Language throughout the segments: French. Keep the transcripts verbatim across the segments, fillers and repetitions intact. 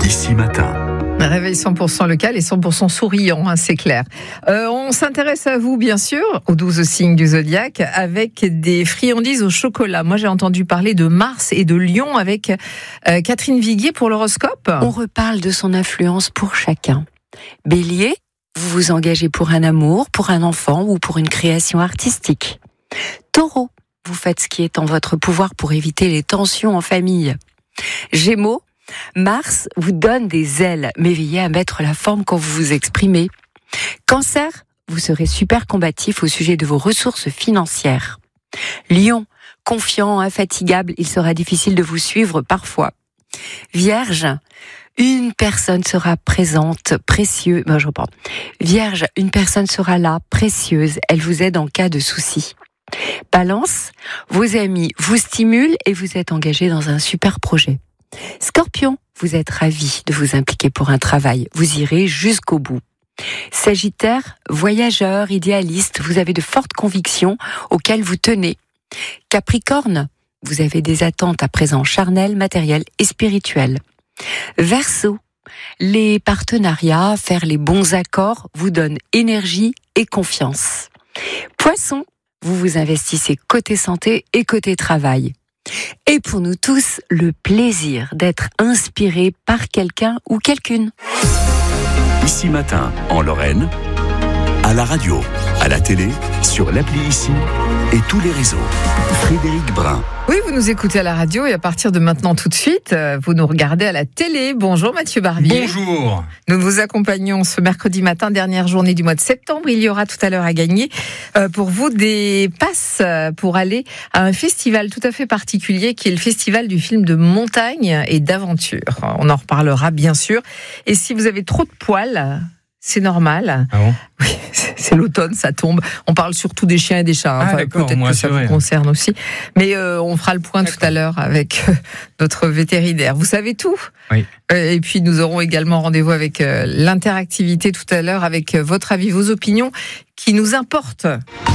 Ici Matin. Réveil cent pour cent local et cent pour cent souriant, hein, c'est clair. Euh, on s'intéresse à vous, bien sûr, aux douze signes du zodiaque, avec des friandises au chocolat. Moi, j'ai entendu parler de Mars et de Lion avec euh, Catherine Viguier pour l'horoscope. On reparle de son influence pour chacun. Bélier, vous vous engagez pour un amour, pour un enfant ou pour une création artistique. Taureau, vous faites ce qui est en votre pouvoir pour éviter les tensions en famille. Gémeaux, Mars vous donne des ailes, mais veillez à mettre la forme quand vous vous exprimez. Cancer, vous serez super combatif au sujet de vos ressources financières. Lion, confiant, infatigable, il sera difficile de vous suivre parfois. Vierge, une personne sera présente, précieuse. Ben, je reprends. Vierge, une personne sera là, précieuse. Elle vous aide en cas de souci. Balance, vos amis vous stimulent et vous êtes engagé dans un super projet. Scorpion, vous êtes ravi de vous impliquer pour un travail. Vous irez jusqu'au bout. Sagittaire, voyageur, idéaliste, vous avez de fortes convictions auxquelles vous tenez. Capricorne, vous avez des attentes à présent charnelles, matérielles et spirituelles. Verseau, les partenariats, faire les bons accords vous donnent énergie et confiance. Poisson, vous vous investissez côté santé et côté travail. Et pour nous tous, le plaisir d'être inspiré par quelqu'un ou quelqu'une. Ici Matin, en Lorraine, à la radio, à la télé, sur l'appli Ici et tous les réseaux. Frédéric Brun. Oui, vous nous écoutez à la radio et à partir de maintenant tout de suite, vous nous regardez à la télé. Bonjour Mathieu Barbier. Bonjour. Nous vous accompagnons ce mercredi matin, dernière journée du mois de septembre. Il y aura tout à l'heure à gagner euh, pour vous des passes pour aller à un festival tout à fait particulier qui est le festival du film de montagne et d'aventure. On en reparlera bien sûr. Et si vous avez trop de poils, c'est normal. Ah bon ? Oui, c'est l'automne, ça tombe. On parle surtout des chiens et des chats. Ah, enfin, d'accord, peut-être moi, que ça c'est vous vrai. concerne aussi. Mais euh, on fera le point d'accord. tout à l'heure avec euh, notre vétérinaire. Vous savez tout. Oui. Euh, et puis nous aurons également rendez-vous avec euh, l'interactivité tout à l'heure, avec euh, votre avis, vos opinions qui nous importent.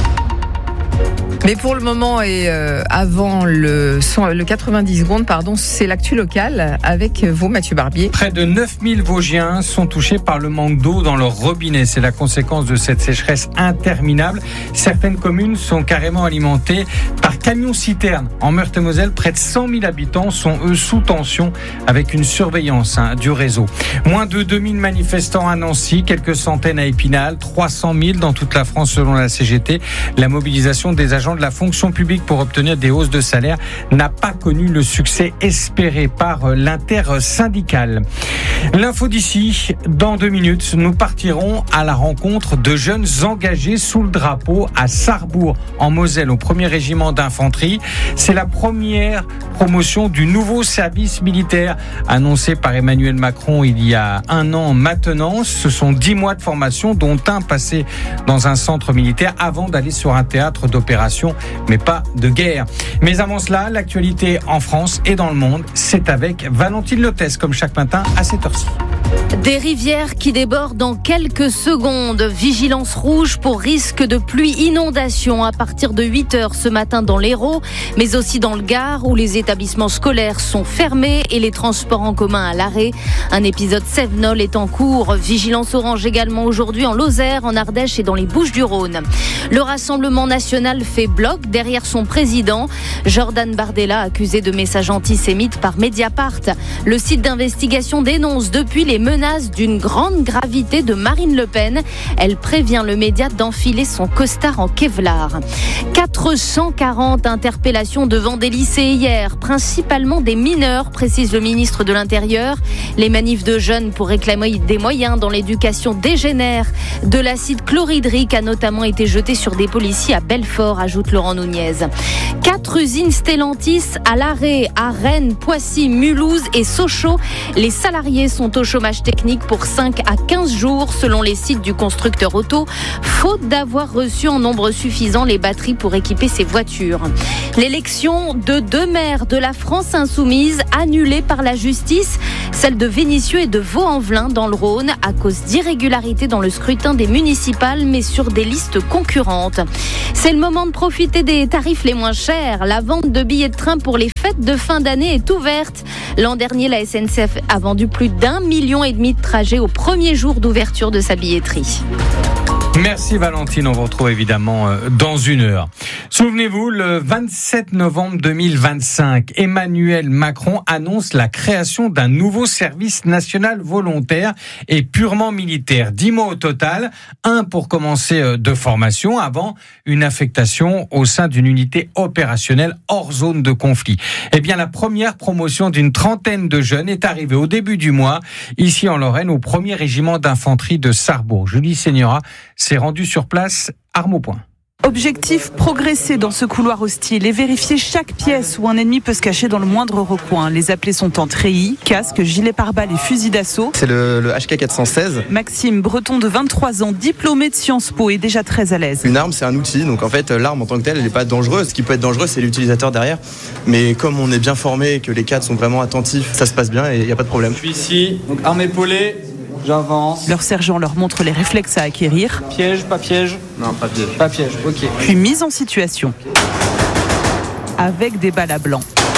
Mais pour le moment et euh, avant le, le quatre-vingt-dix secondes, pardon, c'est l'actu locale avec vous, Mathieu Barbier. Près de neuf mille Vosgiens sont touchés par le manque d'eau dans leur robinet. C'est la conséquence de cette sécheresse interminable. Certaines communes sont carrément alimentées par camions-citernes. En Meurthe-et-Moselle, près de cent mille habitants sont eux sous tension avec une surveillance hein, du réseau. Moins de deux mille manifestants à Nancy, quelques centaines à Épinal, trois cent mille dans toute la France selon la C G T. La mobilisation des agents de la fonction publique pour obtenir des hausses de salaire n'a pas connu le succès espéré par l'intersyndicale. L'info d'ici, dans deux minutes, nous partirons à la rencontre de jeunes engagés sous le drapeau à Sarrebourg, en Moselle, au premier régiment d'infanterie. C'est la première promotion du nouveau service militaire annoncé par Emmanuel Macron il y a un an maintenant. Ce sont dix mois de formation, dont un passé dans un centre militaire avant d'aller sur un théâtre d'opération, mais pas de guerre. Mais avant cela, l'actualité en France et dans le monde, c'est avec Valentine Lopez, comme chaque matin à cette heure-ci. Des rivières qui débordent dans quelques secondes. Vigilance rouge pour risque de pluie inondation à partir de huit heures ce matin dans l'Hérault, mais aussi dans le Gard où les établissements scolaires sont fermés et les transports en commun à l'arrêt. Un épisode Sevenol est en cours. Vigilance orange également aujourd'hui en Lozère, en Ardèche et dans les Bouches-du-Rhône. Le Rassemblement national fait bloc derrière son président. Jordan Bardella, accusé de messages antisémites par Mediapart. Le site d'investigation dénonce depuis les menaces d'une grande gravité de Marine Le Pen. Elle prévient le média d'enfiler son costard en Kevlar. quatre cent quarante interpellations devant des lycées hier, principalement des mineurs, précise le ministre de l'Intérieur. Les manifs de jeunes pour réclamer des moyens dans l'éducation dégénèrent. De l'acide chlorhydrique a notamment été jeté sur des policiers à Belfort, ajoute Laurent Nunez. Quatre usines Stellantis à l'arrêt à Rennes, Poissy, Mulhouse et Sochaux. Les salariés sont au chômage technique pour cinq à quinze jours selon les sites du constructeur auto, faute d'avoir reçu en nombre suffisant les batteries pour équiper ses voitures. L'élection de deux maires de la France insoumise annulée par la justice, celle de Vénissieux et de Vaux-en-Velin dans le Rhône à cause d'irrégularités dans le scrutin des municipales mais sur des listes concurrentes. C'est le moment de profiter des tarifs les moins chers. La vente de billets de train pour les fêtes de fin d'année est ouverte. L'an dernier, la S N C F a vendu plus d'un million et demi de trajets au premier jour d'ouverture de sa billetterie. Merci Valentine, on vous retrouve évidemment dans une heure. Souvenez-vous, le vingt-sept novembre deux mille vingt-cinq, Emmanuel Macron annonce la création d'un nouveau service national volontaire et purement militaire. Dix mois au total, un pour commencer de formation avant une affectation au sein d'une unité opérationnelle hors zone de conflit. Eh bien, la première promotion d'une trentaine de jeunes est arrivée au début du mois, ici en Lorraine, au premier régiment d'infanterie de Sarrebourg. Julie Seigneura s'est rendue sur place, arme au poing. Objectif, progresser dans ce couloir hostile et vérifier chaque pièce où un ennemi peut se cacher dans le moindre recoin. Les appelés sont en treillis, casques, gilets pare-balles et fusils d'assaut. C'est le, le H K quatre cent seize. Maxime Breton de vingt-trois ans, diplômé de Sciences Po, est déjà très à l'aise. Une arme, c'est un outil, donc en fait l'arme en tant que telle, elle n'est pas dangereuse. Ce qui peut être dangereux, c'est l'utilisateur derrière. Mais comme on est bien formé et que les cadres sont vraiment attentifs, ça se passe bien et il n'y a pas de problème. Je suis ici, donc arme épaulée. J'avance. Leur sergent leur montre les réflexes à acquérir. Piège, pas piège? Non, pas piège. Pas piège, ok. Puis mise en situation. Avec des balles à blanc.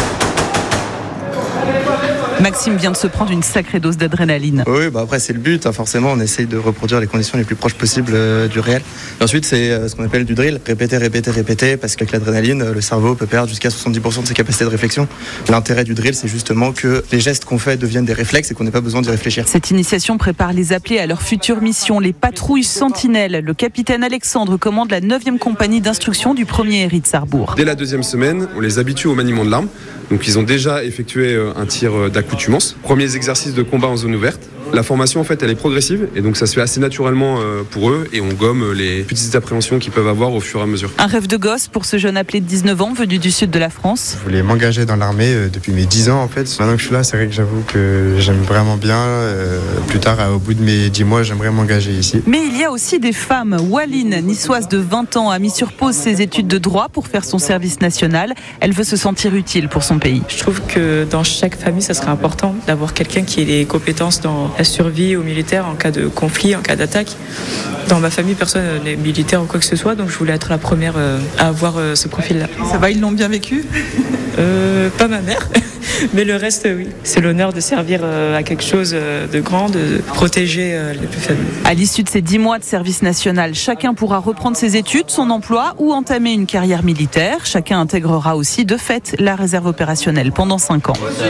Maxime vient de se prendre une sacrée dose d'adrénaline. Oui, bah après c'est le but, hein. Forcément on essaye de reproduire les conditions les plus proches possibles euh, du réel. Et ensuite c'est euh, ce qu'on appelle du drill, répéter, répéter, répéter, parce qu'avec l'adrénaline, euh, le cerveau peut perdre jusqu'à soixante-dix pour cent de ses capacités de réflexion. L'intérêt du drill, c'est justement que les gestes qu'on fait deviennent des réflexes et qu'on n'ait pas besoin d'y réfléchir. Cette initiation prépare les appelés à leur future mission, les patrouilles sentinelles. Le capitaine Alexandre commande la neuvième compagnie d'instruction du premier R I de Sarrebourg. Dès la deuxième semaine, on les habitue au maniement de l'arme. Donc ils ont déjà effectué un tir d'accoutumance. Premiers exercices de combat en zone ouverte. La formation en fait elle est progressive et donc ça se fait assez naturellement pour eux et on gomme les petites appréhensions qu'ils peuvent avoir au fur et à mesure. Un rêve de gosse pour ce jeune appelé de dix-neuf ans venu du sud de la France. Je voulais m'engager dans l'armée depuis mes dix ans en fait. Maintenant que je suis là, c'est vrai que j'avoue que j'aime vraiment bien. Euh, plus tard, au bout de mes dix mois, j'aimerais m'engager ici. Mais il y a aussi des femmes. Waline, niçoise de vingt ans, a mis sur pause ses études de droit pour faire son service national. Elle veut se sentir utile pour son pays. Je trouve que dans chaque famille, ça serait important d'avoir quelqu'un qui ait des compétences dans la survie aux militaires en cas de conflit, en cas d'attaque. Dans ma famille, personne n'est militaire ou quoi que ce soit, donc je voulais être la première à avoir ce profil-là. Ça va, ils l'ont bien vécu ? euh, Pas ma mère, mais le reste, oui. C'est l'honneur de servir à quelque chose de grand, de protéger les plus faibles. À l'issue de ces dix mois de service national, chacun pourra reprendre ses études, son emploi ou entamer une carrière militaire. Chacun intégrera aussi de fait la réserve opérationnelle pendant cinq ans.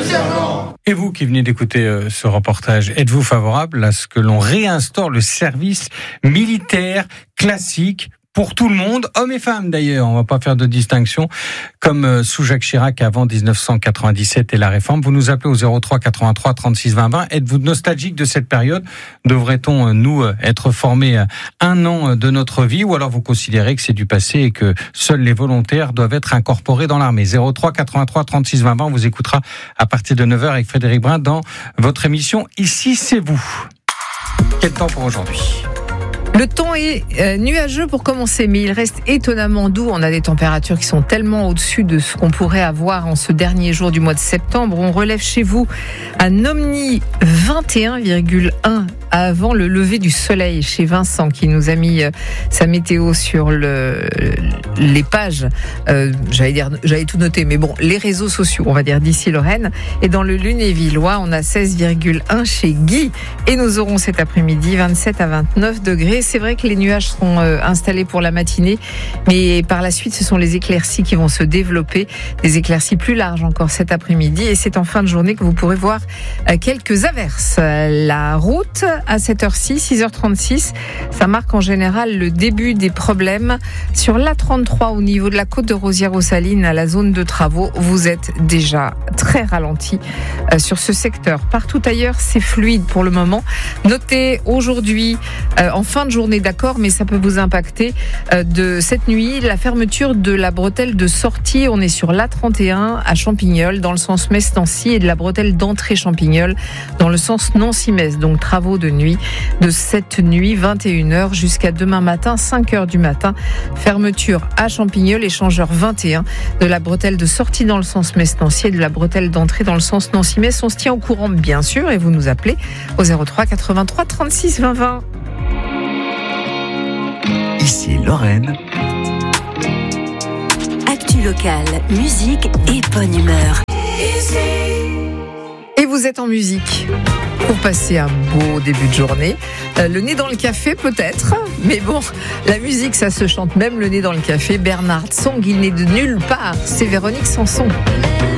Et vous qui venez d'écouter ce reportage, êtes-vous favorable à ce que l'on réinstaure le service militaire classique pour tout le monde, hommes et femmes d'ailleurs, on va pas faire de distinction, comme sous Jacques Chirac avant dix-neuf cent quatre-vingt-dix-sept et la réforme. Vous nous appelez au zéro trois quatre-vingt-trois trente-six vingt vingt. Êtes-vous nostalgique de cette période ? Devrait-on, nous, être formés un an de notre vie ? Ou alors vous considérez que c'est du passé et que seuls les volontaires doivent être incorporés dans l'armée ? zéro trois quatre-vingt-trois trente-six vingt vingt, on vous écoutera à partir de neuf heures avec Frédéric Brun dans votre émission Ici c'est vous. Quel temps pour aujourd'hui ? Le temps est euh, nuageux pour commencer, mais il reste étonnamment doux. On a des températures qui sont tellement au-dessus de ce qu'on pourrait avoir en ce dernier jour du mois de septembre. On relève chez vous un Omni vingt et un virgule un avant le lever du soleil chez Vincent qui nous a mis euh, sa météo sur le, les pages. Euh, j'allais dire, j'allais tout noter, mais bon, les réseaux sociaux, on va dire d'ici Lorraine. Et dans le Lunévillois, on a seize virgule un chez Guy. Et nous aurons cet après-midi vingt-sept à vingt-neuf degrés. C'est vrai que les nuages sont euh, installés pour la matinée, mais par la suite, ce sont les éclaircies qui vont se développer, des éclaircies plus larges encore cet après-midi, et c'est en fin de journée que vous pourrez voir euh, quelques averses. La route à cette heure-ci, six heures trente-six, ça marque en général le début des problèmes. Sur l'A trente-trois, au niveau de la côte de Rosières-aux-Salines, à la zone de travaux, vous êtes déjà très ralenti euh, sur ce secteur. Partout ailleurs, c'est fluide pour le moment. Notez aujourd'hui, euh, en fin de journée, d'accord, mais ça peut vous impacter euh, de cette nuit, la fermeture de la bretelle de sortie. On est sur l'A trente et un à Champignol, dans le sens Metz-Nancy, et de la bretelle d'entrée Champignol, dans le sens Nancy-Metz. Donc, travaux de de nuit de cette nuit, vingt et une heures jusqu'à demain matin, cinq heures du matin. Fermeture à Champigneux, l'échangeur vingt et un de la bretelle de sortie dans le sens Metz-Nancy et de la bretelle d'entrée dans le sens Nancy-Metz. On se tient au courant bien sûr et vous nous appelez au zéro trois quatre-vingt-trois trente-six vingt vingt. Ici Lorraine. Actu locale, musique et bonne humeur. Et vous êtes en musique pour passer un beau début de journée. Euh, le nez dans le café peut-être, mais bon, la musique ça se chante même le nez dans le café. Bernard Song, il n'est de nulle part, c'est Véronique Sanson.